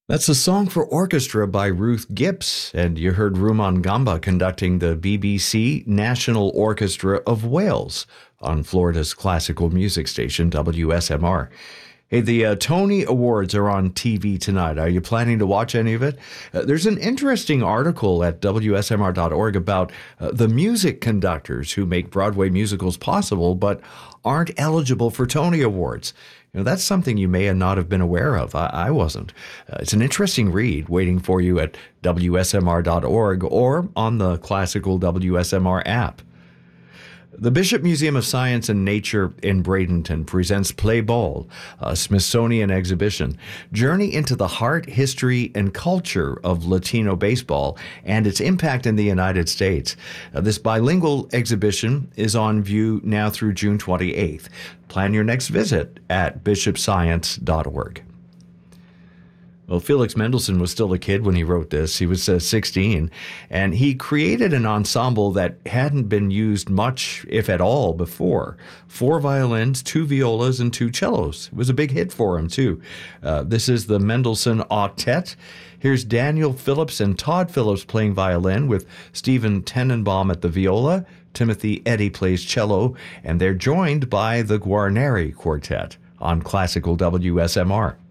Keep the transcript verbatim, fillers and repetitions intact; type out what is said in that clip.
That's a song for orchestra by Ruth Gibbs, and you heard Rumaan Gamba conducting the B B C National Orchestra of Wales on Florida's classical music station, W S M R. Hey, the uh, Tony Awards are on T V tonight. Are you planning to watch any of it? Uh, there's an interesting article at W S M R dot org about uh, the music conductors who make Broadway musicals possible but aren't eligible for Tony Awards. You know, that's something you may not have been aware of. I, I wasn't. Uh, it's an interesting read waiting for you at W S M R dot org or on the classical W S M R app. The Bishop Museum of Science and Nature in Bradenton presents Play Ball, a Smithsonian exhibition. Journey into the heart, history, and culture of Latino baseball and its impact in the United States. Uh, this bilingual exhibition is on view now through June twenty-eighth. Plan your next visit at bishop science dot org. Well, Felix Mendelssohn was still a kid when he wrote this. He was uh, sixteen, and he created an ensemble that hadn't been used much, if at all, before. Four violins, two violas, and two cellos. It was a big hit for him, too. Uh, this is the Mendelssohn Octet. Here's Daniel Phillips and Todd Phillips playing violin with Stephen Tenenbaum at the viola. Timothy Eddy plays cello, and they're joined by the Guarneri Quartet on Classical W S M R.